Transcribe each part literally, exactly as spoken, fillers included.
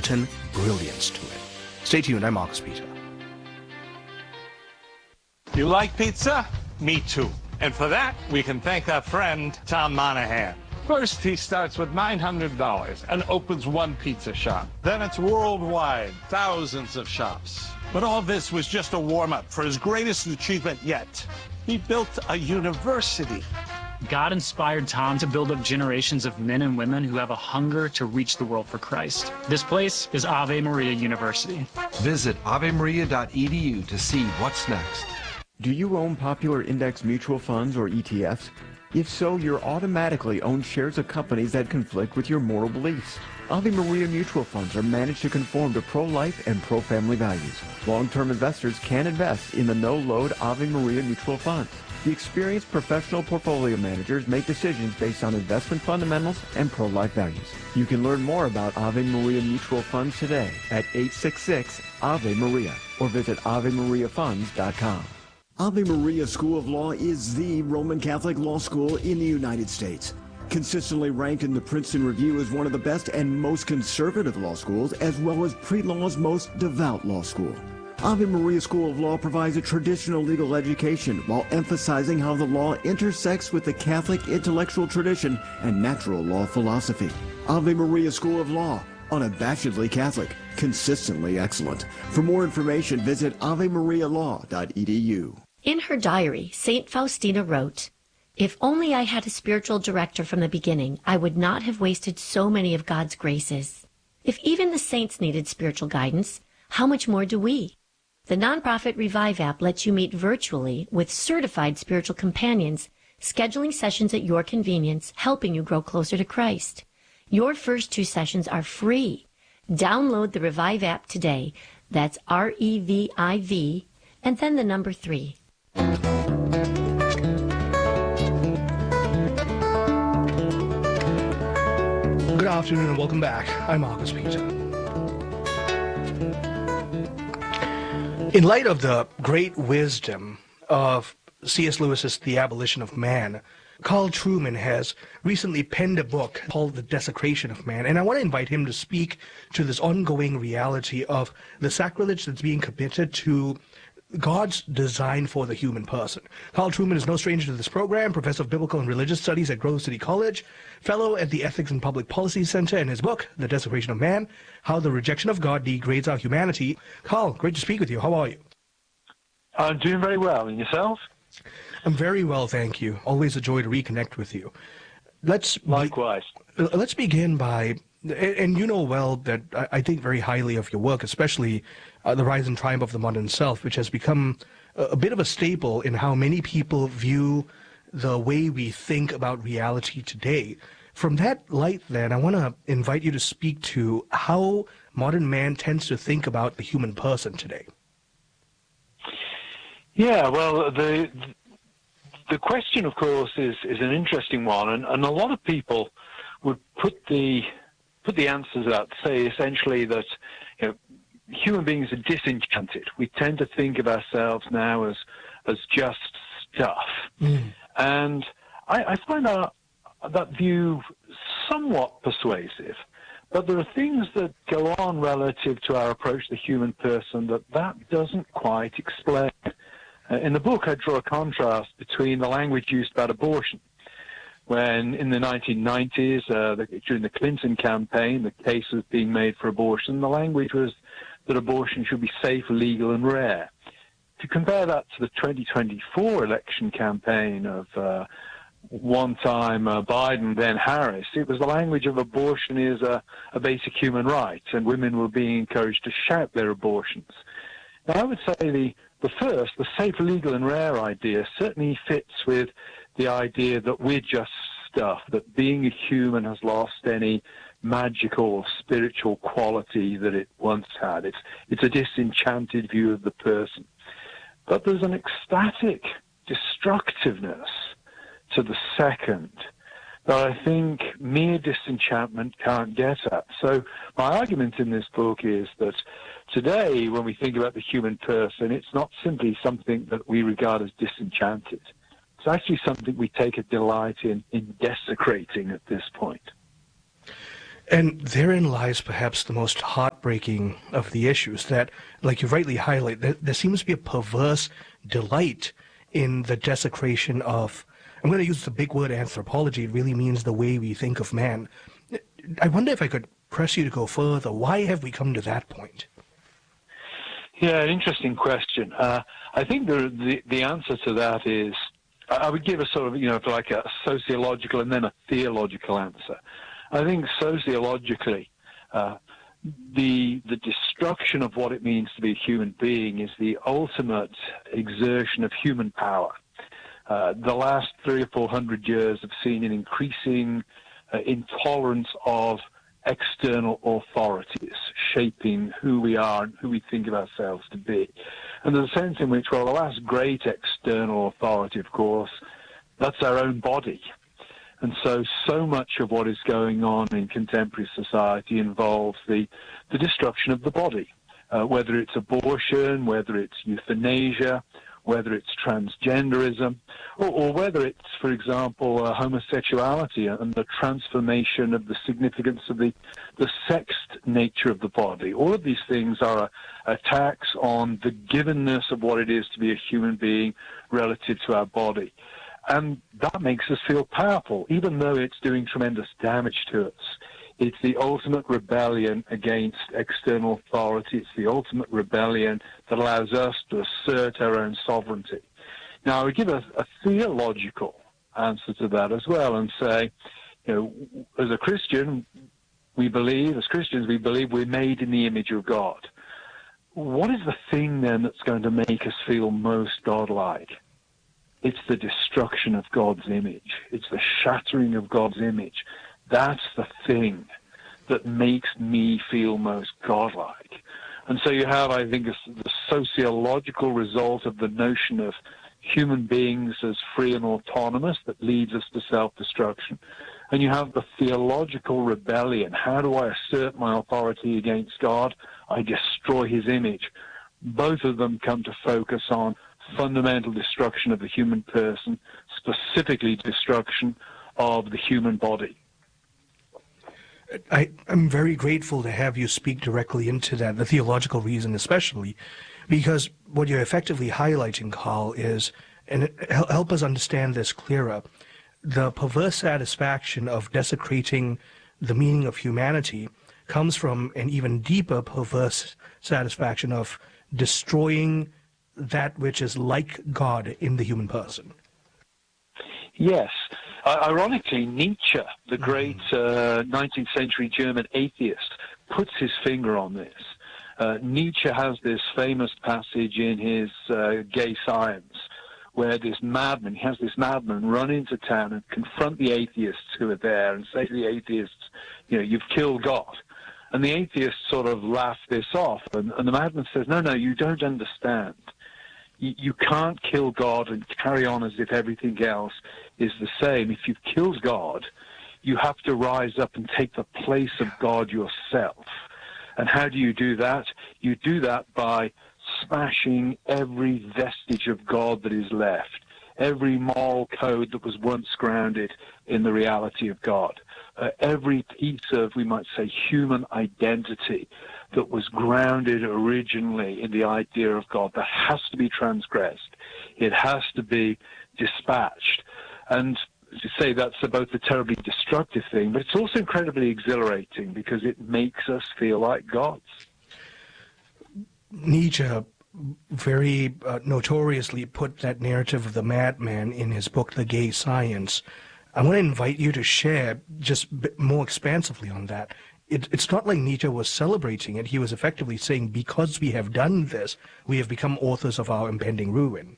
certain brilliance to it. Stay tuned, I'm Marcus Peter. You like pizza? Me too. And for that, we can thank our friend, Tom Monahan. First, he starts with nine hundred dollars and opens one pizza shop. Then it's worldwide, thousands of shops. But all this was just a warm-up for his greatest achievement yet. He built a university. God inspired Tom to build up generations of men and women who have a hunger to reach the world for Christ. This place is Ave Maria University. Visit ave maria dot e d u to see what's next. Do you own popular index mutual funds or E T Fs? If so, you're automatically owned shares of companies that conflict with your moral beliefs. Ave Maria mutual funds are managed to conform to pro-life and pro-family values. Long-term investors can invest in the no-load Ave Maria mutual funds. The experienced professional portfolio managers make decisions based on investment fundamentals and pro-life values. You can learn more about Ave Maria mutual funds today at eight six six Ave Maria or visit ave maria funds dot com. Ave Maria School of Law is the Roman Catholic law school in the United States. Consistently ranked in the Princeton Review as one of the best and most conservative law schools, as well as pre-law's most devout law school. Ave Maria School of Law provides a traditional legal education while emphasizing how the law intersects with the Catholic intellectual tradition and natural law philosophy. Ave Maria School of Law, unabashedly Catholic, consistently excellent. For more information, visit ave maria law dot e d u. In her diary, Saint Faustina wrote, "If only I had a spiritual director from the beginning, I would not have wasted so many of God's graces. If even the saints needed spiritual guidance, how much more do we?" The nonprofit Revive app lets you meet virtually with certified spiritual companions, scheduling sessions at your convenience, helping you grow closer to Christ. Your first two sessions are free. Download the Revive app today. That's R E V I V, and then the number three. Good afternoon and welcome back. I'm Marcus Peter. In light of the great wisdom of C S Lewis's The Abolition of Man, Carl Trueman has recently penned a book called The Desecration of Man, and I want to invite him to speak to this ongoing reality of the sacrilege that's being committed to God's design for the human person. Carl Trueman is no stranger to this program, professor of biblical and religious studies at Grove City College, fellow at the Ethics and Public Policy Center, and his book, The Desecration of Man, How the Rejection of God Degrades Our Humanity. Carl, great to speak with you. How are you? I'm doing very well. And yourself? I'm very well, thank you. Always a joy to reconnect with you. Let's Likewise. Be, let's begin by, and you know well that I think very highly of your work, especially uh, The Rise and Triumph of the Modern Self, which has become a, a bit of a staple in how many people view the way we think about reality today. From that light, then, I want to invite you to speak to how modern man tends to think about the human person today. Yeah, well, the the question, of course, is, is an interesting one, and, and a lot of people would put the put the answers out to say essentially that, you know, human beings are disenchanted. We tend to think of ourselves now as as just stuff, mm. and I, I find that that view somewhat persuasive. But there are things that go on relative to our approach to the human person that that doesn't quite explain. Uh, in the book, I draw a contrast between the language used about abortion, when in the nineteen nineties, uh, the, during the Clinton campaign, the case was being made for abortion, the language was that abortion should be safe, legal, and rare. To compare that to the twenty twenty-four election campaign of uh, one time uh, Biden, then Harris, it was the language of abortion is a, a basic human right, and women were being encouraged to shout their abortions. Now, I would say the, the first, the safe, legal, and rare idea certainly fits with the idea that we're just stuff, that being a human has lost any magical or spiritual quality that it once had. It's, it's a disenchanted view of the person. But there's an ecstatic destructiveness to the second that I think mere disenchantment can't get at. So my argument in this book is that today, when we think about the human person, it's not simply something that we regard as disenchanted. It's actually something we take a delight in, in desecrating at this point. And therein lies perhaps the most heartbreaking of the issues, that, like you rightly highlight, there, there seems to be a perverse delight in the desecration of, I'm going to use the big word anthropology. It really means the way we think of man. I wonder if I could press you to go further. Why have we come to that point? Yeah, interesting question. Uh, I think the, the the answer to that is, I would give a sort of, you know, like a sociological and then a theological answer. I think sociologically, uh, the the destruction of what it means to be a human being is the ultimate exertion of human power. Uh, the last three or four hundred years have seen an increasing uh, intolerance of external authorities shaping who we are and who we think of ourselves to be. And there's a sense in which, well, the last great external authority, of course, that's our own body. And so, so much of what is going on in contemporary society involves the, the destruction of the body, uh, whether it's abortion, whether it's euthanasia, whether it's transgenderism, or, or whether it's, for example, uh, homosexuality and the transformation of the significance of the, the sexed nature of the body. All of these things are uh, attacks on the givenness of what it is to be a human being relative to our body. And that makes us feel powerful, even though it's doing tremendous damage to us. It's the ultimate rebellion against external authority. It's the ultimate rebellion that allows us to assert our own sovereignty. Now, I would give a, a theological answer to that as well and say, you know, as a Christian, we believe, as Christians, we believe we're made in the image of God. What is the thing then that's going to make us feel most godlike? It's the destruction of God's image. It's the shattering of God's image. That's the thing that makes me feel most godlike. And so you have, I think, the sociological result of the notion of human beings as free and autonomous that leads us to self-destruction. And you have the theological rebellion. How do I assert my authority against God? I destroy his image. Both of them come to focus on fundamental destruction of the human person, specifically destruction of the human body. I, I'm very grateful to have you speak directly into that, the theological reason especially, because what you're effectively highlighting, Carl, is, and it, help us understand this clearer, the perverse satisfaction of desecrating the meaning of humanity comes from an even deeper perverse satisfaction of destroying that which is like God in the human person. Yes. Uh, ironically, Nietzsche, the great uh, nineteenth century German atheist, puts his finger on this. Uh, Nietzsche has this famous passage in his uh, Gay Science, where this madman, he has this madman run into town and confront the atheists who are there and say to the atheists, you know, you've killed God. And the atheists sort of laugh this off, and, and the madman says, no, no, you don't understand. You can't kill God and carry on as if everything else is the same. If you've killed God, you have to rise up and take the place of God yourself. And how do you do that? You do that by smashing every vestige of God that is left, every moral code that was once grounded in the reality of God, uh, every piece of, we might say, human identity that was grounded originally in the idea of God, that has to be transgressed. It has to be dispatched. And to say that's both a terribly destructive thing, but it's also incredibly exhilarating because it makes us feel like gods. Nietzsche very uh, notoriously put that narrative of the madman in his book, The Gay Science. I want to invite you to share just a bit more expansively on that. It, it's not like Nietzsche was celebrating it. He was effectively saying, because we have done this, we have become authors of our impending ruin.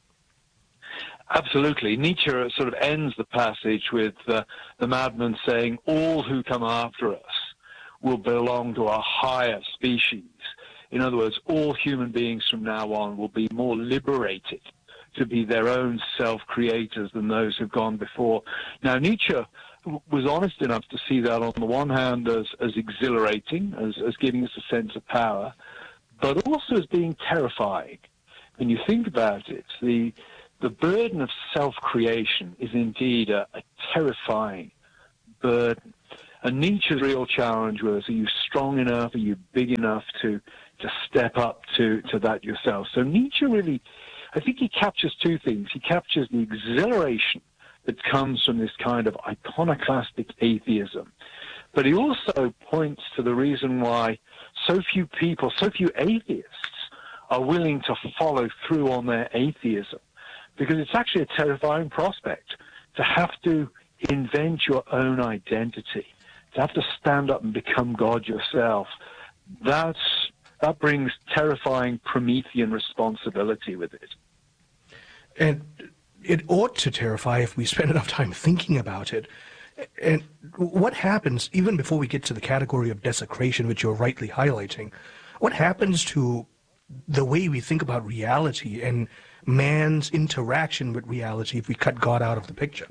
Absolutely. Nietzsche sort of ends the passage with uh, the madman saying, all who come after us will belong to a higher species. In other words, all human beings from now on will be more liberated to be their own self-creators than those who've gone before. Now, Nietzsche was honest enough to see that on the one hand as, as exhilarating, as, as giving us a sense of power, but also as being terrifying. When you think about it, the, the burden of self-creation is indeed a, a terrifying burden. And Nietzsche's real challenge was, are you strong enough, are you big enough to, to step up to, to that yourself? So Nietzsche really, I think he captures two things. He captures the exhilaration that comes from this kind of iconoclastic atheism. But he also points to the reason why so few people, so few atheists are willing to follow through on their atheism. Because it's actually a terrifying prospect to have to invent your own identity, to have to stand up and become God yourself. That's, that brings terrifying Promethean responsibility with it. And it ought to terrify if we spend enough time thinking about it. And what happens, even before we get to the category of desecration, which you're rightly highlighting, what happens to the way we think about reality and man's interaction with reality if we cut God out of the picture?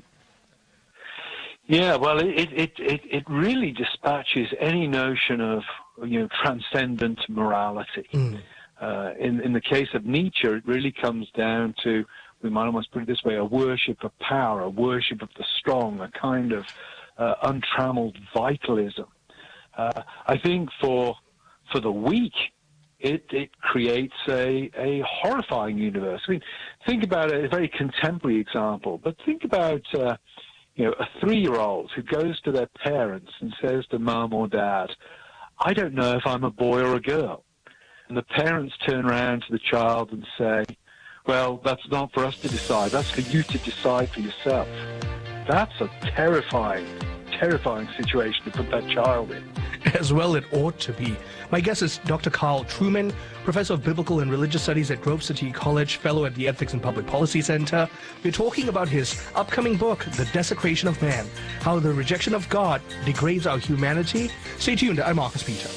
Yeah, well, it it it, it really dispatches any notion of, you know, transcendent morality. Mm. Uh, in in the case of Nietzsche, it really comes down to, we might almost put it this way, a worship of power, a worship of the strong, a kind of uh, untrammeled vitalism. Uh, I think for for the weak, it it creates a a horrifying universe. I mean, think about a very contemporary example, but think about uh, you know, a three-year-old who goes to their parents and says to mom or dad, "I don't know if I'm a boy or a girl," and the parents turn around to the child and say, "Well, that's not for us to decide. That's for you to decide for yourself." That's a terrifying, terrifying situation to put that child in. As well it ought to be. My guest is Doctor Carl Trueman, Professor of Biblical and Religious Studies at Grove City College, Fellow at the Ethics and Public Policy Center. We're talking about his upcoming book, The Desecration of Man, How the Rejection of God Degrades Our Humanity. Stay tuned. I'm Marcus Peter.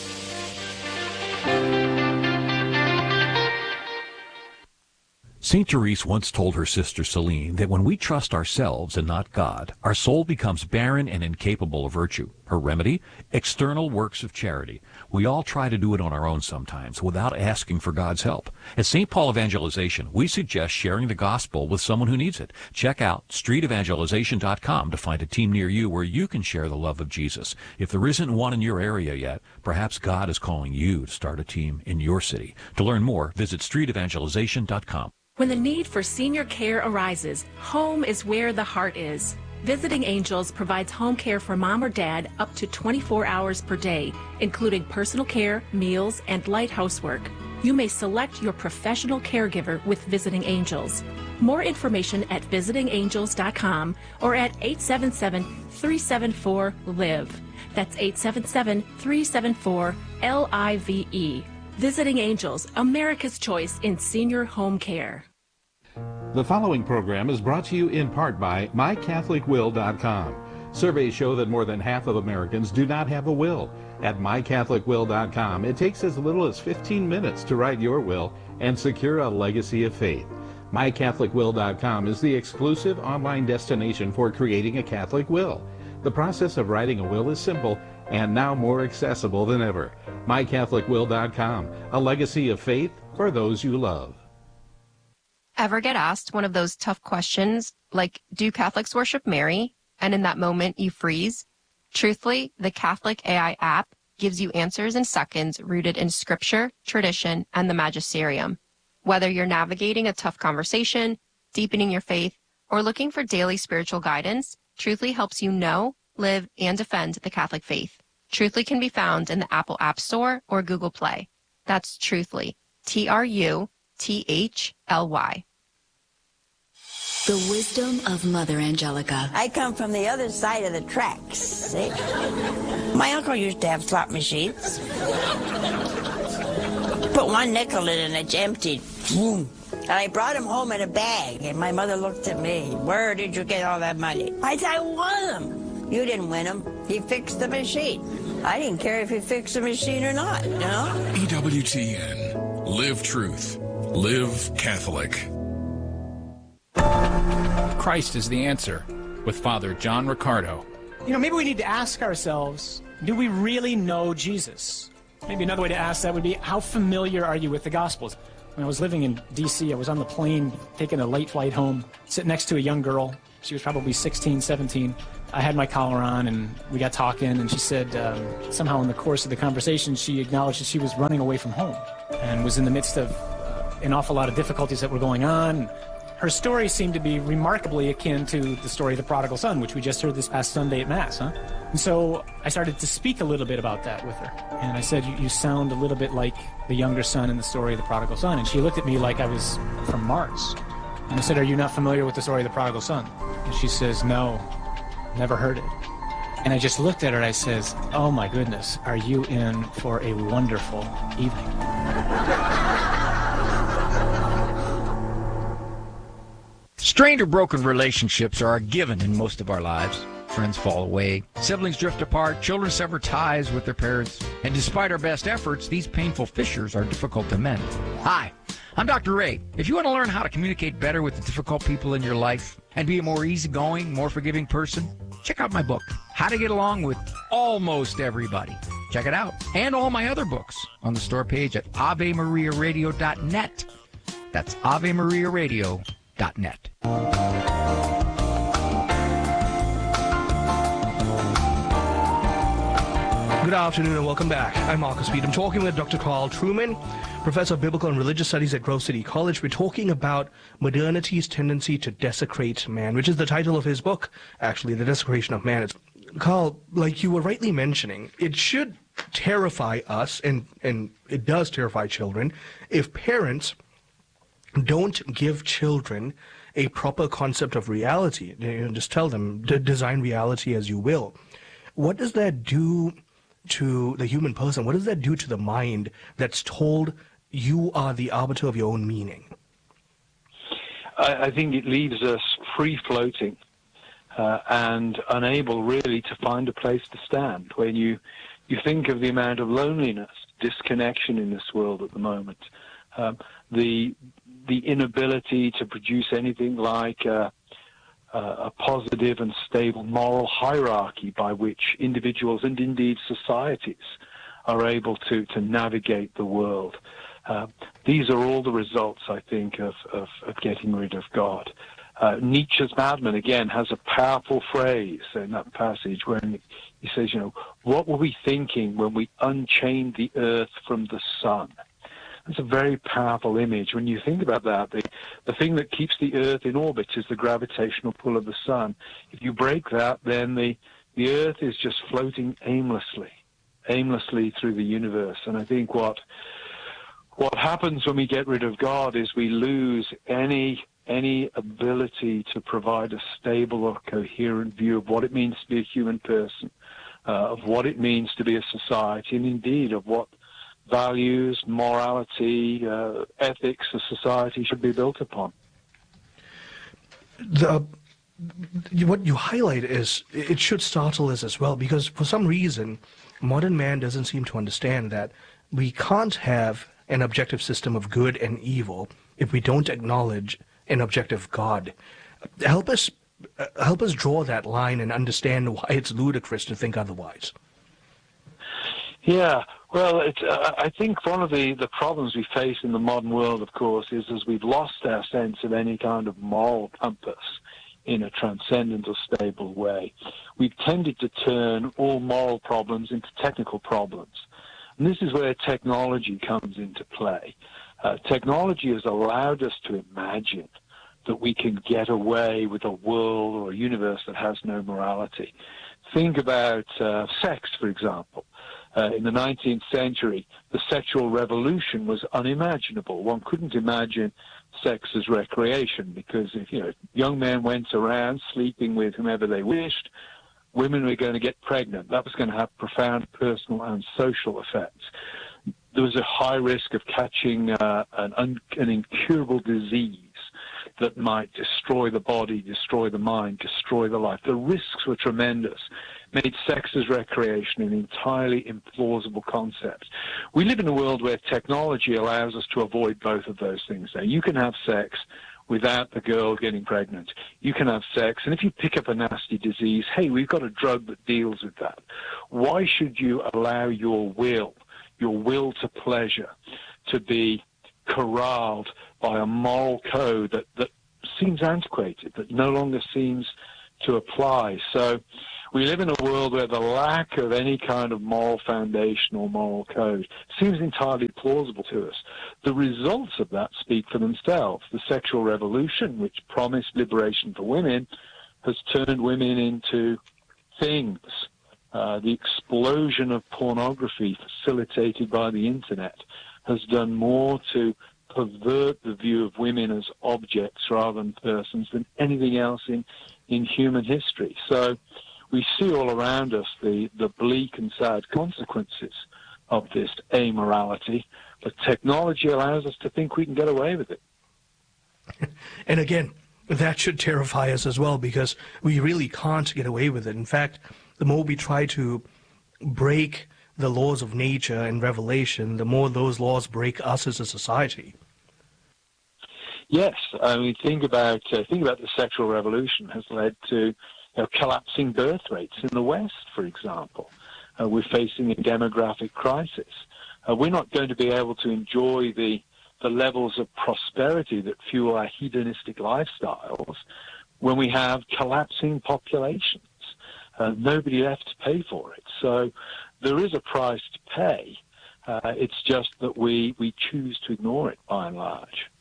Saint Therese once told her sister Celine that when we trust ourselves and not God, our soul becomes barren and incapable of virtue. Her remedy? External works of charity. We all try to do it on our own sometimes without asking for God's help. At Saint Paul Evangelization, we suggest sharing the gospel with someone who needs it. Check out street evangelization dot com to find a team near you where you can share the love of Jesus. If there isn't one in your area yet, perhaps God is calling you to start a team in your city. To learn more, visit street evangelization dot com. When the need for senior care arises, home is where the heart is. Visiting Angels provides home care for mom or dad up to twenty-four hours per day, including personal care, meals, and light housework. You may select your professional caregiver with Visiting Angels. More information at visiting angels dot com or at eight seven seven, three seven four, L I V E. That's eight seven seven, three seven four, L I V E. Visiting Angels, America's choice in senior home care. The following program is brought to you in part by my catholic will dot com. Surveys show that more than half of Americans do not have a will. At my catholic will dot com, it takes as little as fifteen minutes to write your will and secure a legacy of faith. my catholic will dot com is the exclusive online destination for creating a Catholic will. The process of writing a will is simple and now more accessible than ever. my catholic will dot com, a legacy of faith for those you love. Ever get asked one of those tough questions like, do Catholics worship Mary? And in that moment you freeze? Truthfully, the Catholic A I app gives you answers in seconds rooted in scripture, tradition, and the magisterium. Whether you're navigating a tough conversation, deepening your faith, or looking for daily spiritual guidance, Truthfully helps you know, live, and defend the Catholic faith. Truthfully can be found in the Apple App Store or Google Play. That's Truthfully, T R U T H L Y. The wisdom of Mother Angelica. I come from the other side of the tracks, see? My uncle used to have slot machines. Put one nickel in and it's emptied. And I brought him home in a bag, and my mother looked at me. Where did you get all that money? I said, I won them. You didn't win them. He fixed the machine. I didn't care if he fixed the machine or not, you know? E W T N. Live truth. Live Catholic. Christ is the answer, with Father John Riccardo. You know, maybe we need to ask ourselves, do we really know Jesus? Maybe another way to ask that would be, how familiar are you with the Gospels? When I was living in D C, I was on the plane taking a late flight home, sitting next to a young girl. She was probably sixteen, seventeen. I had my collar on, and we got talking, and she said um, somehow in the course of the conversation, she acknowledged that she was running away from home and was in the midst of uh, an awful lot of difficulties that were going on. Her story seemed to be remarkably akin to the story of the prodigal son, which we just heard this past Sunday at Mass, huh? And so I started to speak a little bit about that with her. And I said, you, you sound a little bit like the younger son in the story of the prodigal son. And she looked at me like I was from Mars. And I said, are you not familiar with the story of the prodigal son? And she says, no, never heard it. And I just looked at her and I says, oh my goodness, are you in for a wonderful evening? Strained or broken relationships are a given in most of our lives. Friends fall away, siblings drift apart, children sever ties with their parents, and despite our best efforts, these painful fissures are difficult to mend. Hi, I'm Doctor Ray. If you want to learn how to communicate better with the difficult people in your life and be a more easygoing, more forgiving person, check out my book, How to Get Along with Almost Everybody. Check it out, and all my other books on the store page at ave maria radio dot net. That's ave maria radio dot net. Good afternoon and welcome back. I'm Marcus Speed. I'm talking with Doctor Carl Trueman, Professor of Biblical and Religious Studies at Grove City College. We're talking about modernity's tendency to desecrate man, which is the title of his book, actually, The Desecration of Man. It's, Carl, like you were rightly mentioning, it should terrify us, and, and it does terrify children, if parents don't give children a proper concept of reality. You know, just tell them, d- design reality as you will. What does that do to the human person? What does that do to the mind that's told you are the arbiter of your own meaning? I, I think it leaves us free-floating uh, and unable really to find a place to stand. When you, you think of the amount of loneliness, disconnection in this world at the moment, um, the, the inability to produce anything like uh, Uh, a positive and stable moral hierarchy by which individuals and indeed societies are able to, to navigate the world. Uh, these are all the results, I think, of, of, of getting rid of God. Uh, Nietzsche's Madman, again, has a powerful phrase in that passage when he says, you know, what were we thinking when we unchained the earth from the sun? It's a very powerful image. When you think about that, the, the thing that keeps the Earth in orbit is the gravitational pull of the sun. If you break that, then the, the Earth is just floating aimlessly, aimlessly through the universe. And I think what what happens when we get rid of God is we lose any any ability to provide a stable or coherent view of what it means to be a human person, uh, of what it means to be a society, and indeed of what values, morality, uh, ethics a society should be built upon. The, what you highlight is, it should startle us as well, because for some reason, modern man doesn't seem to understand that we can't have an objective system of good and evil if we don't acknowledge an objective God. Help us, uh, help us draw that line and understand why it's ludicrous to think otherwise. Yeah, well, it's, uh, I think one of the, the problems we face in the modern world, of course, is as we've lost our sense of any kind of moral compass in a transcendent or stable way. We've tended to turn all moral problems into technical problems. And this is where technology comes into play. Uh, technology has allowed us to imagine that we can get away with a world or a universe that has no morality. Think about uh, sex, for example. Uh, in the nineteenth century, the sexual revolution was unimaginable. One couldn't imagine sex as recreation because if you know young men went around sleeping with whomever they wished, women were going to get pregnant. That was going to have profound personal and social effects. There was a high risk of catching uh, an, un- an incurable disease that might destroy the body, destroy the mind, destroy the life. The risks were tremendous. Made sex as recreation an entirely implausible concept. We live in a world where technology allows us to avoid both of those things. Now, you can have sex without the girl getting pregnant. You can have sex, and if you pick up a nasty disease, hey, we've got a drug that deals with that. Why should you allow your will, your will to pleasure, to be corralled by a moral code that, that seems antiquated, that no longer seems to apply. So we live in a world where the lack of any kind of moral foundation or moral code seems entirely plausible to us. The results of that speak for themselves. The sexual revolution, which promised liberation for women, has turned women into things. Uh, the explosion of pornography facilitated by the internet has done more to pervert the view of women as objects rather than persons than anything else in, in human history. So we see all around us the, the bleak and sad consequences of this amorality, but technology allows us to think we can get away with it. And again, that should terrify us as well, because we really can't get away with it. In fact, the more we try to break the laws of nature and revelation, the more those laws break us as a society. Yes, I mean, think about uh, think about the sexual revolution has led to you know, collapsing birth rates in the West, for example. Uh, we're facing a demographic crisis. Uh, we're not going to be able to enjoy the the levels of prosperity that fuel our hedonistic lifestyles when we have collapsing populations. Uh, nobody left to pay for it. So there is a price to pay. Uh, it's just that we, we choose to ignore it by and large.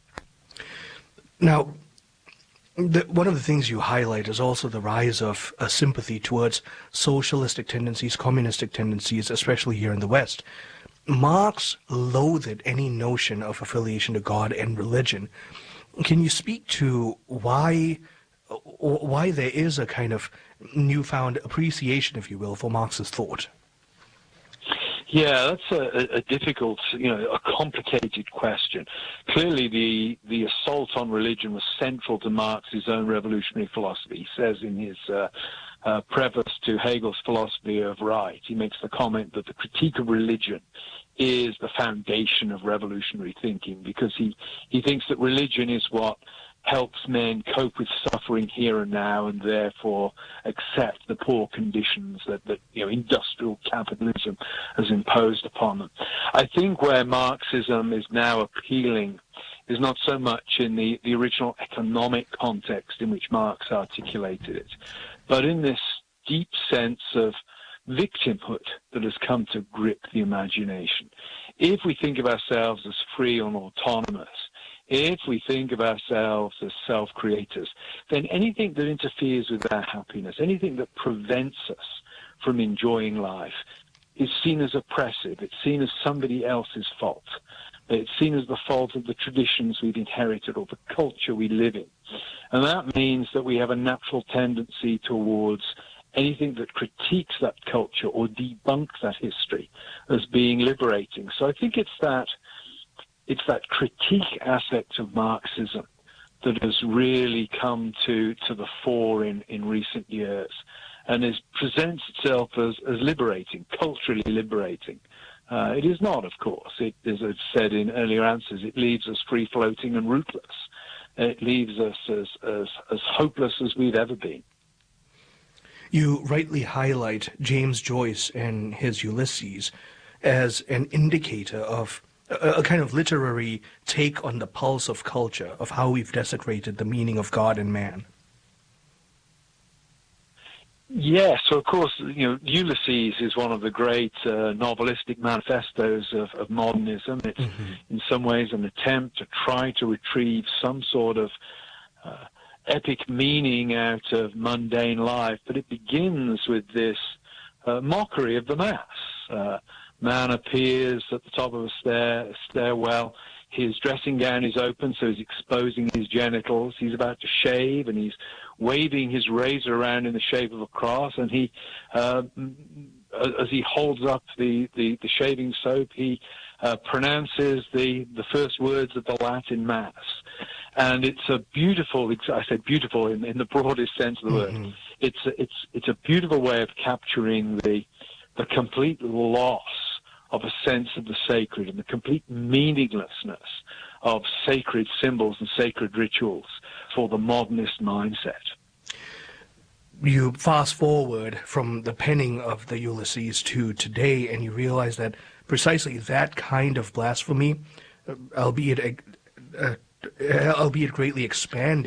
Now, the, one of the things you highlight is also the rise of a sympathy towards socialistic tendencies, communistic tendencies, especially here in the West. Marx loathed any notion of affiliation to God and religion. Can you speak to why why there is a kind of newfound appreciation, if you will, for Marx's thought? Yeah, that's a, a difficult, you know, a complicated question. Clearly, the the assault on religion was central to Marx's own revolutionary philosophy. He says in his uh, uh, preface to Hegel's Philosophy of Right, he makes the comment that the critique of religion is the foundation of revolutionary thinking, because he, he thinks that religion is what helps men cope with suffering here and now, and therefore accept the poor conditions that, that you know industrial capitalism has imposed upon them. I think where Marxism is now appealing is not so much in the, the original economic context in which Marx articulated it, but in this deep sense of victimhood that has come to grip the imagination. If we think of ourselves as free and autonomous, if we think of ourselves as self-creators, then anything that interferes with our happiness, anything that prevents us from enjoying life, is seen as oppressive. It's seen as somebody else's fault. It's seen as the fault of the traditions we've inherited or the culture we live in. And that means that we have a natural tendency towards anything that critiques that culture or debunks that history as being liberating. So I think it's that it's that critique aspect of Marxism that has really come to, to the fore in, in recent years and is, presents itself as, as liberating, culturally liberating. Uh, it is not, of course. It, as I've said in earlier answers, it leaves us free-floating and rootless. It leaves us as, as, as hopeless as we've ever been. You rightly highlight James Joyce and his Ulysses as an indicator of a, a kind of literary take on the pulse of culture, of how we've desecrated the meaning of God and man. Yes, so of course, you know, Ulysses is one of the great uh, novelistic manifestos of, of modernism. It's mm-hmm. in some ways an attempt to try to retrieve some sort of uh, epic meaning out of mundane life, but it begins with this uh, mockery of the mass. Uh, man appears at the top of a stair, stairwell. His dressing gown is open, so he's exposing his genitals. He's about to shave, and he's waving his razor around in the shape of a cross, and he, uh, as he holds up the, the, the shaving soap, he uh, pronounces the, the first words of the Latin Mass. And it's a beautiful, I said beautiful in, in the broadest sense of the word. Mm-hmm. It's, a, it's, it's a beautiful way of capturing the, the complete loss of a sense of the sacred and the complete meaninglessness of sacred symbols and sacred rituals for the modernist mindset. You fast forward from the penning of the Ulysses to today, and you realize that precisely that kind of blasphemy, albeit a, a albeit greatly expanded,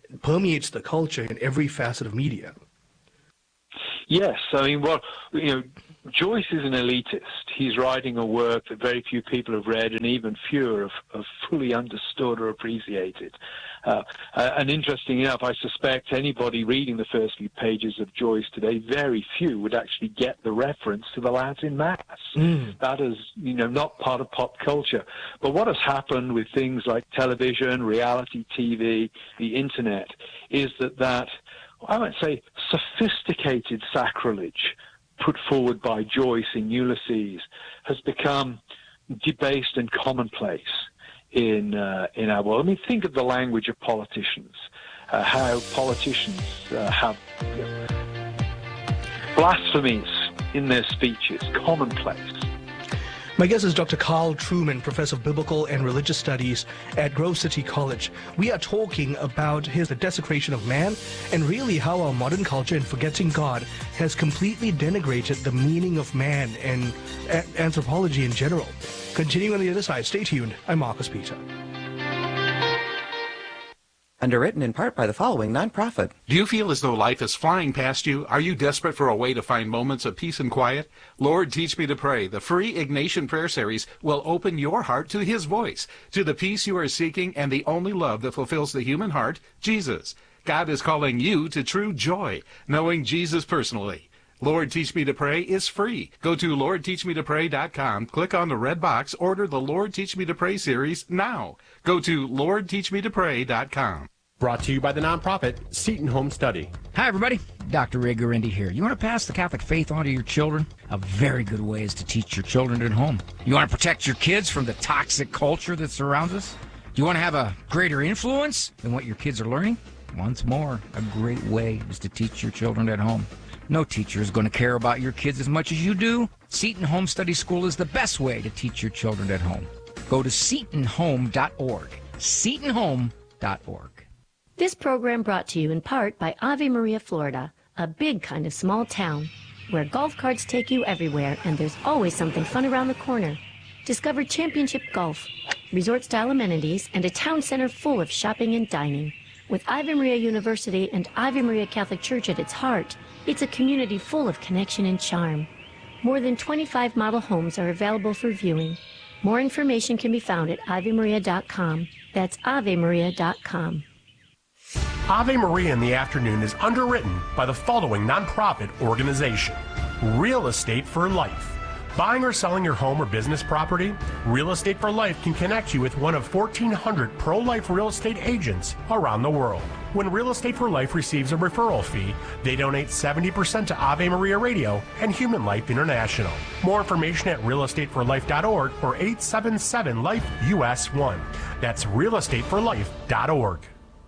permeates the culture in every facet of media. Yes, I mean, well, you know, Joyce is an elitist. He's writing a work that very few people have read, and even fewer have, have fully understood or appreciated. Uh, uh, and interesting enough, I suspect anybody reading the first few pages of Joyce today, very few would actually get the reference to the Latin Mass. Mm. That is, you know, not part of pop culture. But what has happened with things like television, reality T V, the internet, is that that, I might say, sophisticated sacrilege put forward by Joyce in Ulysses has become debased and commonplace in uh, in our world. I mean, think of the language of politicians, uh, how politicians uh, have you know, blasphemies in their speeches, commonplace. My guest is Doctor Carl Trueman, Professor of Biblical and Religious Studies at Grove City College. We are talking about his The Desecration of Man, and really how our modern culture, in forgetting God, has completely denigrated the meaning of man and a- anthropology in general. Continuing on the other side, stay tuned. I'm Marcus Peter. Underwritten in part by the following nonprofit. Do you feel as though life is flying past you? Are you desperate for a way to find moments of peace and quiet? Lord, Teach Me to Pray, the free Ignatian prayer series, will open your heart to His voice, to the peace you are seeking and the only love that fulfills the human heart, Jesus. God is calling you to true joy, knowing Jesus personally. Lord, Teach Me to Pray is free. Go to lord teach me to pray dot com, click on the red box, order the Lord Teach Me to Pray series now. Go to lord teach me to pray dot com. Brought to you by the nonprofit Seton Home Study. Hi, everybody. Doctor Ray Guarendi here. You want to pass the Catholic faith on to your children? A very good way is to teach your children at home. You want to protect your kids from the toxic culture that surrounds us? Do you want to have a greater influence than what your kids are learning? Once more, a great way is to teach your children at home. No teacher is going to care about your kids as much as you do. Seton Home Study School is the best way to teach your children at home. Go to seton home dot org. seton home dot org. This program brought to you in part by Ave Maria, Florida, a big kind of small town where golf carts take you everywhere and there's always something fun around the corner. Discover championship golf, resort-style amenities, and a town center full of shopping and dining. With Ave Maria University and Ave Maria Catholic Church at its heart, it's a community full of connection and charm. More than twenty-five model homes are available for viewing. More information can be found at ave maria dot com. That's ave maria dot com. Ave Maria in the Afternoon is underwritten by the following nonprofit organization: Real Estate for Life. Buying or selling your home or business property? Real Estate for Life can connect you with one of fourteen hundred pro-life real estate agents around the world. When Real Estate for Life receives a referral fee, they donate seventy percent to Ave Maria Radio and Human Life International. More information at real estate for life dot org or eight seven seven life U S one. That's real estate for life dot org.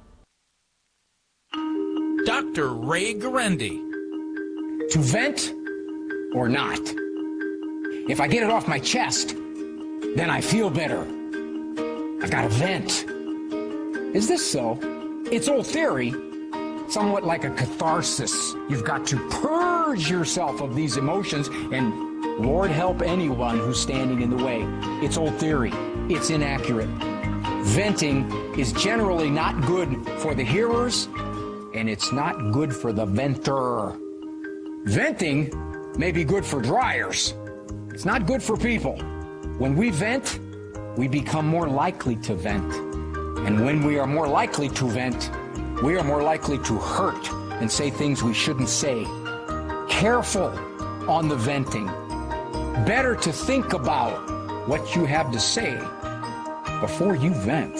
Doctor Ray Guarendi. To vent or not? If I get it off my chest, then I feel better. I've got to vent. Is this so? It's old theory, somewhat like a catharsis. You've got to purge yourself of these emotions, and Lord help anyone who's standing in the way. It's old theory. It's inaccurate. Venting is generally not good for the hearers, and it's not good for the venter. Venting may be good for dryers. It's not good for people. When we vent, we become more likely to vent. And when we are more likely to vent, we are more likely to hurt and say things we shouldn't say. Careful on the venting. Better to think about what you have to say before you vent.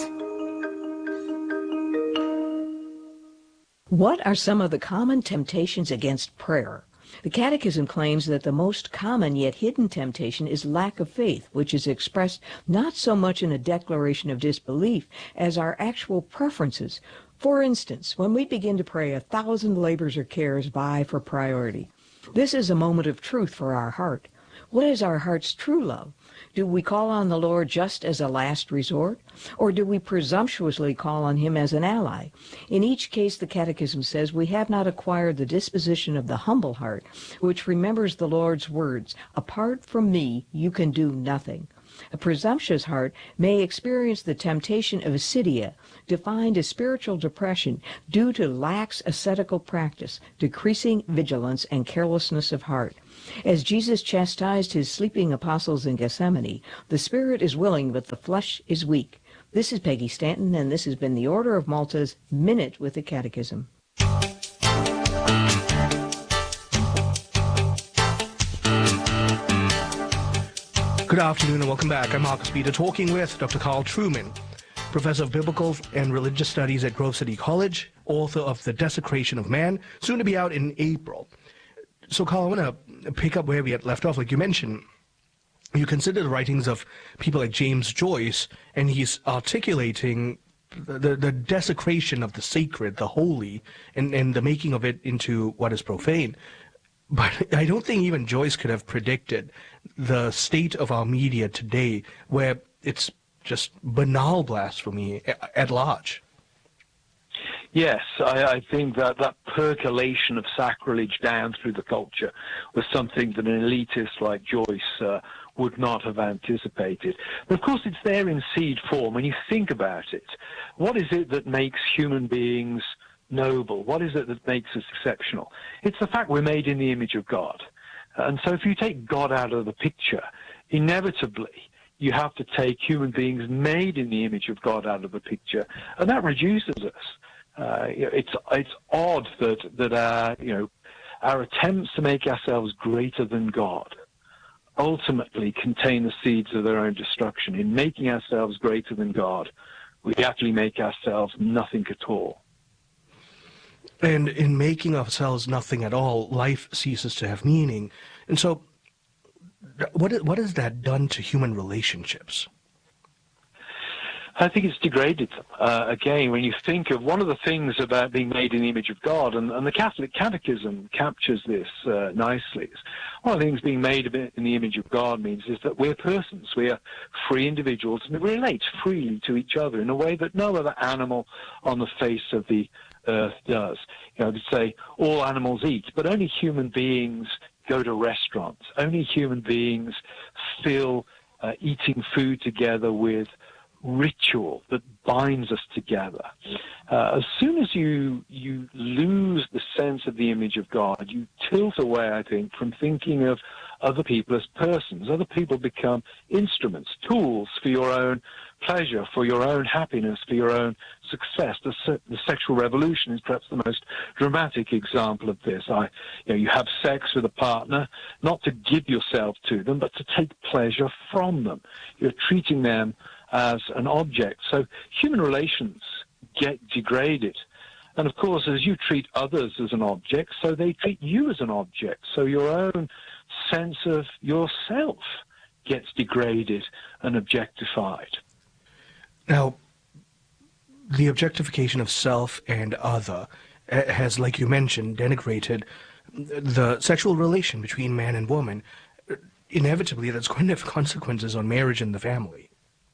What are some of the common temptations against prayer? The Catechism claims that the most common yet hidden temptation is lack of faith, which is expressed not so much in a declaration of disbelief as our actual preferences. For instance, when we begin to pray, a thousand labors or cares vie for priority. This is a moment of truth for our heart. What is our heart's true love? Do we call on the Lord just as a last resort, or do we presumptuously call on him as an ally? In each case, the Catechism says we have not acquired the disposition of the humble heart, which remembers the Lord's words, "Apart from me, you can do nothing." A presumptuous heart may experience the temptation of acedia, defined as spiritual depression due to lax ascetical practice, decreasing vigilance, and carelessness of heart. As Jesus chastised his sleeping apostles in Gethsemane, the spirit is willing, but the flesh is weak. This is Peggy Stanton, and this has been the Order of Malta's Minute with the Catechism. Good afternoon and welcome back. I'm Marcus Peter, talking with Doctor Carl Trueman, Professor of Biblical and Religious Studies at Grove City College, author of The Desecration of Man, soon to be out in April. So, Carl, I want to pick up where we had left off. Like you mentioned, you consider the writings of people like James Joyce, and he's articulating the, the, the desecration of the sacred, the holy, and, and the making of it into what is profane. But I don't think even Joyce could have predicted the state of our media today, where it's just banal blasphemy at large. Yes, I, I think that that percolation of sacrilege down through the culture was something that an elitist like Joyce uh, would not have anticipated. But of course it's there in seed form. When you think about it, what is it that makes human beings noble? What is it that makes us exceptional? It's the fact we're made in the image of God. And so if you take God out of the picture, inevitably you have to take human beings made in the image of God out of the picture, and that reduces us. Uh, you know, it's it's odd that that our you know our attempts to make ourselves greater than God ultimately contain the seeds of their own destruction. In making ourselves greater than God, we actually make ourselves nothing at all. And in making ourselves nothing at all, life ceases to have meaning. And so, what what has that done to human relationships? I think it's degraded them. Uh, again, when you think of one of the things about being made in the image of God, and, and the Catholic Catechism captures this uh, nicely, one of the things being made in the image of God means is that we're persons, we are free individuals, and we relate freely to each other in a way that no other animal on the face of the earth does. You know, to say all animals eat, but only human beings go to restaurants. Only human beings fill uh, eating food together with ritual that binds us together. Uh, as soon as you you lose the sense of the image of God, you tilt away, I think, from thinking of other people as persons. Other people become instruments, tools for your own pleasure, for your own happiness, for your own success. The, se- the sexual revolution is perhaps the most dramatic example of this. I, you know, you have sex with a partner, not to give yourself to them, but to take pleasure from them. You're treating them as an object. So human relations get degraded. And of course, as you treat others as an object, so they treat you as an object. So your own sense of yourself gets degraded and objectified. Now, the objectification of self and other has, like you mentioned, denigrated the sexual relation between man and woman. Inevitably, that's going to have consequences on marriage and the family.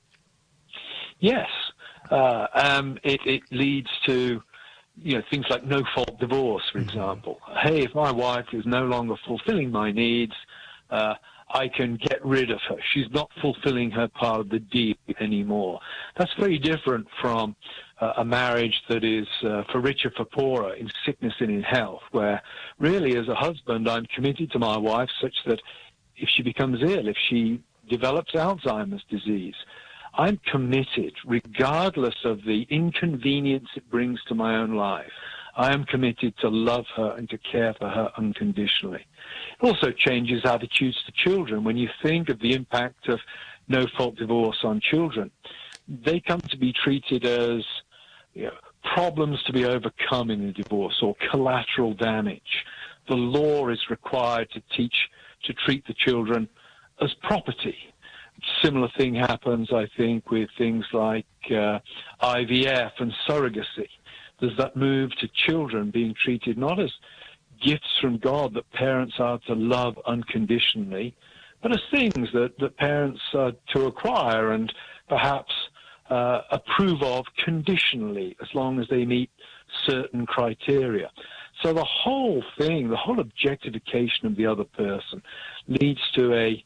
Yes, uh, um, it, it leads to, you know, things like no-fault divorce, for example. Hey, if my wife is no longer fulfilling my needs, uh, I can get rid of her. She's not fulfilling her part of the deal anymore. That's very different from uh, a marriage that is uh, for richer, for poorer, in sickness and in health, where really as a husband I'm committed to my wife such that if she becomes ill, if she develops Alzheimer's disease, I'm committed, regardless of the inconvenience it brings to my own life. I am committed to love her and to care for her unconditionally. It also changes attitudes to children. When you think of the impact of no-fault divorce on children, they come to be treated as, you know, problems to be overcome in a divorce or collateral damage. The law is required to teach, to treat the children as property. Similar thing happens, I think, with things like uh, I V F and surrogacy. There's that move to children being treated not as gifts from God that parents are to love unconditionally, but as things that, that parents are to acquire and perhaps uh, approve of conditionally, as long as they meet certain criteria. So the whole thing, the whole objectification of the other person leads to a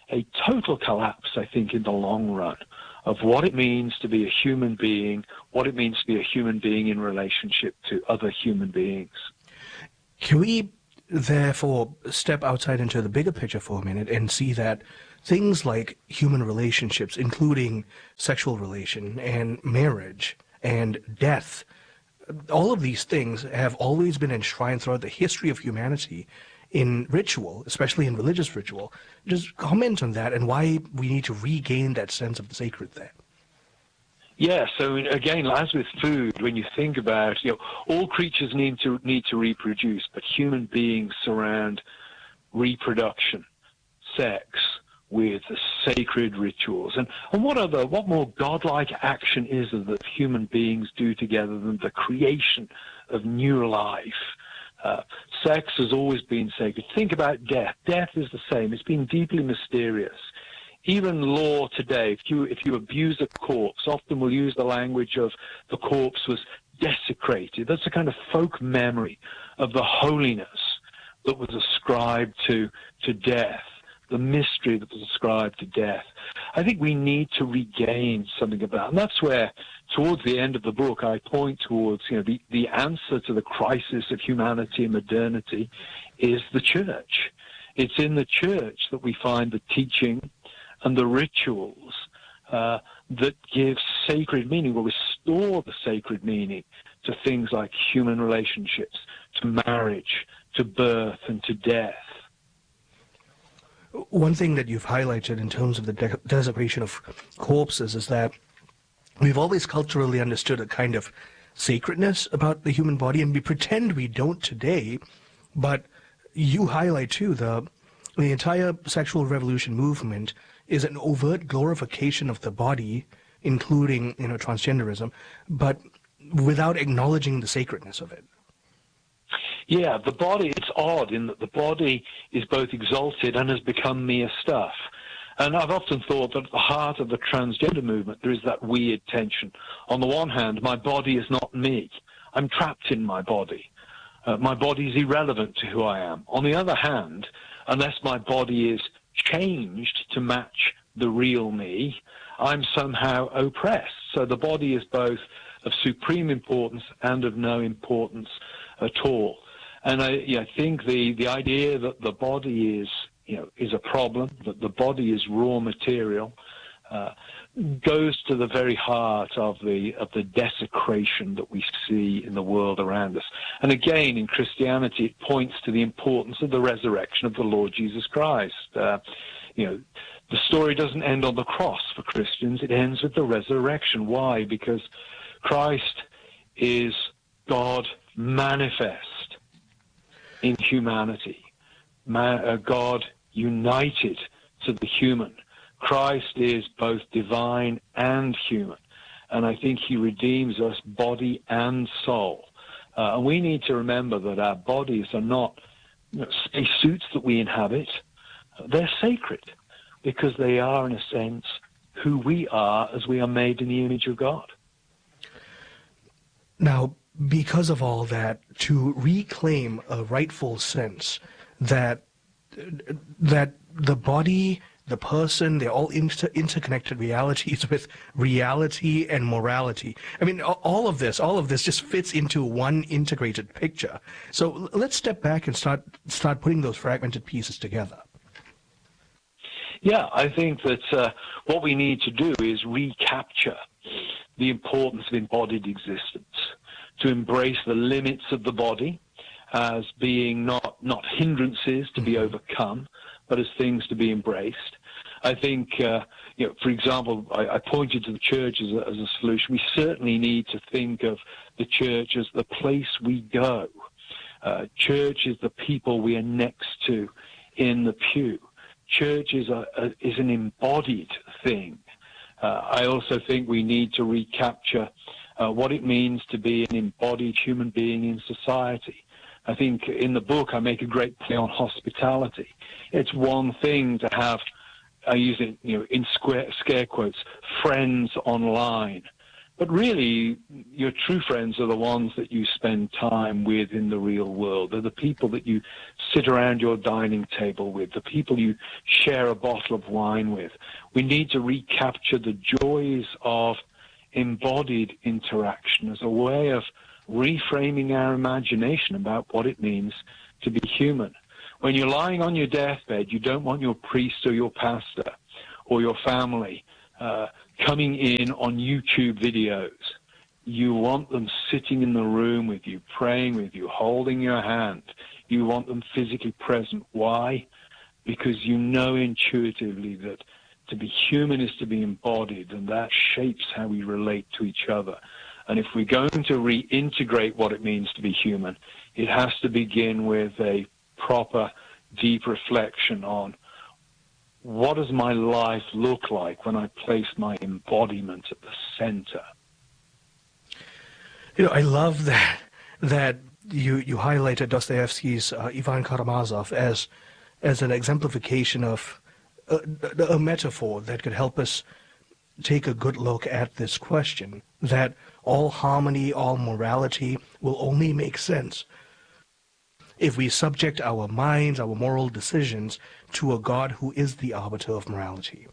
a total collapse, I think, in the long run of what it means to be a human being, what it means to be a human being in relationship to other human beings. Can we, therefore, step outside into the bigger picture for a minute and see that things like human relationships, including sexual relation and marriage and death, all of these things have always been enshrined throughout the history of humanity in ritual, especially in religious ritual. Just comment on that and why we need to regain that sense of the sacred there. Yeah, so again, as with food, when you think about, you know, all creatures need to need to reproduce, but human beings surround reproduction, sex, with sacred rituals. And, and what other, what more godlike action is there that human beings do together than the creation of new life? Uh, sex has always been sacred. Think about death. Death is the same. It's been deeply mysterious. Even law today, if you if you abuse a corpse, often we'll use the language of the corpse was desecrated. That's a kind of folk memory of the holiness that was ascribed to to death, the mystery that was ascribed to death. I think we need to regain something of that. And that's where, towards the end of the book, I point towards, you know, the, the answer to the crisis of humanity and modernity is the church. It's in the church that we find the teaching and the rituals uh, that give sacred meaning, will restore the sacred meaning to things like human relationships, to marriage, to birth, and to death. One thing that you've highlighted in terms of the de- desecration of corpses is that we've always culturally understood a kind of sacredness about the human body, and we pretend we don't today, but you highlight too the the entire sexual revolution movement is an overt glorification of the body, including, you know, transgenderism, but without acknowledging the sacredness of it. Yeah, the body, it's odd in that the body is both exalted and has become mere stuff. And I've often thought that at the heart of the transgender movement, there is that weird tension. On the one hand, my body is not me. I'm trapped in my body. Uh, my body is irrelevant to who I am. On the other hand, unless my body is changed to match the real me, I'm somehow oppressed. So the body is both of supreme importance and of no importance at all. And I, yeah, I think the, the idea that the body is, you know, is a problem, that the body is raw material, uh, goes to the very heart of the of the desecration that we see in the world around us. And again, in Christianity, it points to the importance of the resurrection of the Lord Jesus Christ. Uh, you know, the story doesn't end on the cross for Christians; it ends with the resurrection. Why? Because Christ is God manifest in humanity, Man, uh, God united to the human. Christ is both divine and human, and I think he redeems us body and soul. Uh, and we need to remember that our bodies are not, you know, space suits that we inhabit. They're sacred because they are, in a sense, who we are as we are made in the image of God. Now, because of all that, to reclaim a rightful sense that that the body, the person, they're all inter- interconnected realities with reality and morality. I mean, all of this, all of this just fits into one integrated picture. So let's step back and start start putting those fragmented pieces together. Yeah, I think that uh, what we need to do is recapture the importance of embodied existence, to embrace the limits of the body as being not, not hindrances to be overcome, but as things to be embraced. I think, uh, you know, for example, I, I pointed to the church as a, as a solution. We certainly need to think of the church as the place we go. Uh, church is the people we are next to in the pew. Church is, a, a, is an embodied thing. Uh, I also think we need to recapture uh, what it means to be an embodied human being in society. I think in the book I make a great play on hospitality. It's one thing to have, I use it, you know, in square, scare quotes, friends online, But really, your true friends are the ones that you spend time with in the real world. They're the people that you sit around your dining table with, the people you share a bottle of wine with. We need to recapture the joys of embodied interaction as a way of reframing our imagination about what it means to be human. When you're lying on your deathbed, you don't want your priest or your pastor or your family uh, coming in on YouTube videos. You want them sitting in the room with you, praying with you, holding your hand. You want them physically present. Why? Because you know intuitively that to be human is to be embodied, and that shapes how we relate to each other. And if we're going to reintegrate what it means to be human, it has to begin with a proper, deep reflection on what does my life look like when I place my embodiment at the center. You know, I love that that you you highlighted Dostoevsky's uh, Ivan Karamazov as as an exemplification of a, a metaphor that could help us take a good look at this question, that all harmony, all morality will only make sense if we subject our minds, our moral decisions, to a God who is the arbiter of morality.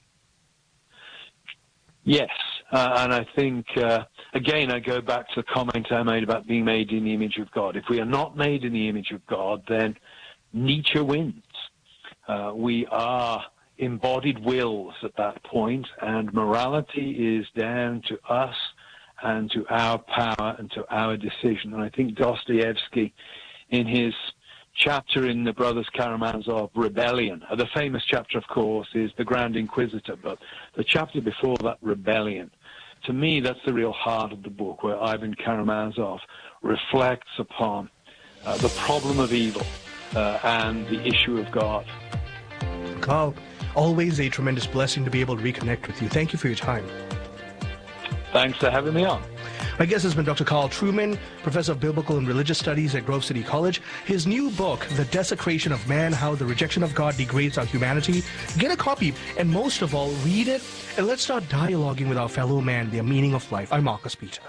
Yes, uh, and I think, uh, again, I go back to the comment I made about being made in the image of God. If we are not made in the image of God, then Nietzsche wins. Uh, we are embodied wills at that point, and morality is down to us and to our power and to our decision. And I think Dostoevsky, in his chapter in the Brothers Karamazov, Rebellion, the famous chapter, of course, is the Grand Inquisitor, but the chapter before that, Rebellion, to me, that's the real heart of the book, where Ivan Karamazov reflects upon uh, the problem of evil uh, and the issue of God. Carl, always a tremendous blessing to be able to reconnect with you. Thank you for your time. Thanks for having me on. My guest has been Doctor Carl Trueman, Professor of Biblical and Religious Studies at Grove City College. His new book, The Desecration of Man, How the Rejection of God Degrades Our Humanity. Get a copy, and most of all, read it, and let's start dialoguing with our fellow man, their meaning of life. I'm Marcus Peter.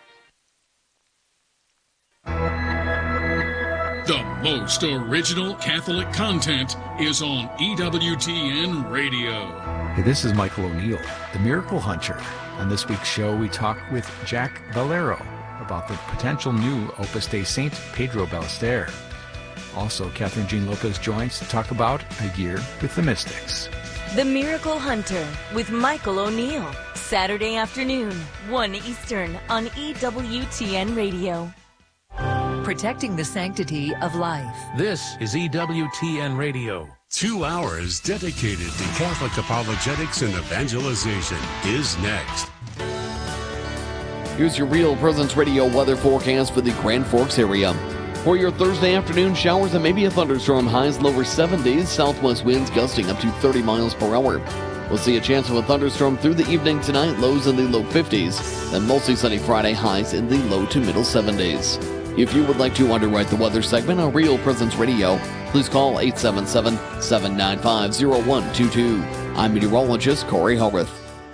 The most original Catholic content is on E W T N Radio. Hey, this is Michael O'Neill, the Miracle Hunter. On this week's show, we talk with Jack Valero about the potential new Opus Dei Saint Pedro Ballester. Also, Catherine Jean Lopez joins to talk about A Year with the Mystics. The Miracle Hunter with Michael O'Neill, Saturday afternoon, one Eastern on E W T N Radio. Protecting the sanctity of life. This is E W T N Radio. Two hours dedicated to Catholic apologetics and evangelization is next. Here's your Real Presence Radio weather forecast for the Grand Forks area. For your Thursday afternoon, showers and maybe a thunderstorm, highs lower seventies, southwest winds gusting up to thirty miles per hour. We'll see a chance of a thunderstorm through the evening tonight, lows in the low fifties, then mostly sunny Friday, highs in the low to middle seventies. If you would like to underwrite the weather segment on Real Presence Radio, please call eight seven seven, seven nine five, zero one two two. I'm meteorologist Corey Hellrith.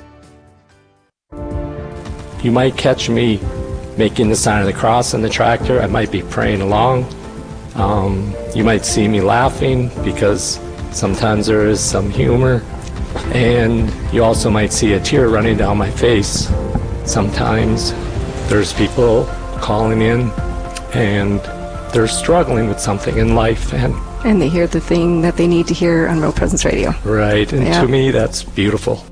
You might catch me making the sign of the cross on the tractor. I might be praying along. Um, you might see me laughing because sometimes there is some humor. And you also might see a tear running down my face. Sometimes there's people calling in and they're struggling with something in life, and and they hear the thing that they need to hear on Real Presence Radio. Right, and yeah. To me that's beautiful.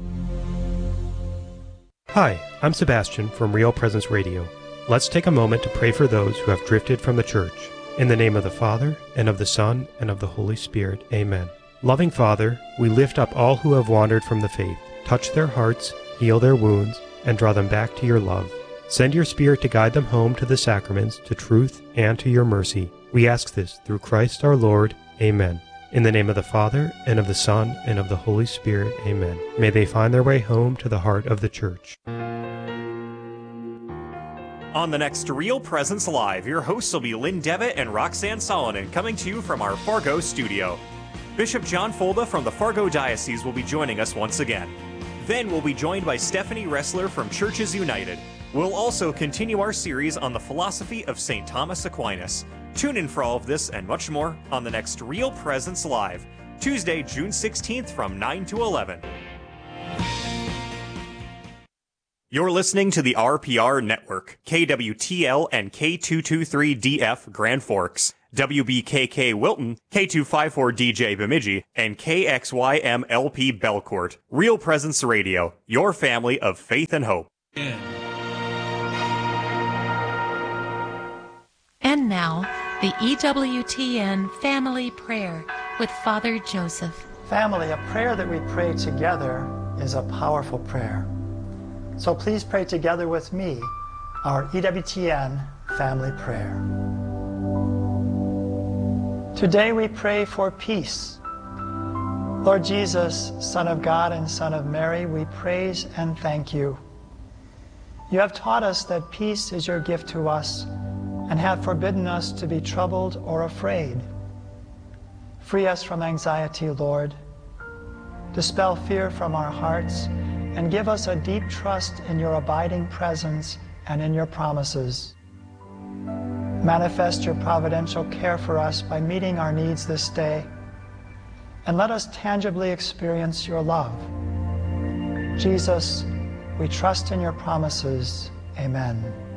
Hi, I'm Sebastian from Real Presence Radio. Let's take a moment to pray for those who have drifted from the church. In the name of the Father, and of the Son, and of the Holy Spirit, amen. Loving Father, we lift up all who have wandered from the faith. Touch their hearts, heal their wounds, and draw them back to your love. Send your Spirit to guide them home to the sacraments, to truth, and to your mercy. We ask this through Christ our Lord. Amen. In the name of the Father, and of the Son, and of the Holy Spirit. Amen. May they find their way home to the heart of the Church. On the next Real Presence Live, your hosts will be Lynn Devitt and Roxanne Solonin, coming to you from our Fargo studio. Bishop John Folda from the Fargo Diocese will be joining us once again. Then we'll be joined by Stephanie Ressler from Churches United. We'll also continue our series on the philosophy of Saint Thomas Aquinas. Tune in for all of this and much more on the next Real Presence Live, Tuesday, June sixteenth from nine to eleven. You're listening to the R P R Network, K W T L and K two twenty-three D F Grand Forks, W B K K Wilton, K two fifty-four D J Bemidji, and K X Y M L P Belcourt. Real Presence Radio, your family of faith and hope. And now, the E W T N Family Prayer with Father Joseph. Family, a prayer that we pray together is a powerful prayer. So please pray together with me our E W T N Family Prayer. Today we pray for peace. Lord Jesus, Son of God and Son of Mary, we praise and thank you. You have taught us that peace is your gift to us and have forbidden us to be troubled or afraid. Free us from anxiety, Lord. Dispel fear from our hearts and give us a deep trust in your abiding presence and in your promises. Manifest your providential care for us by meeting our needs this day, and let us tangibly experience your love. Jesus, we trust in your promises. Amen.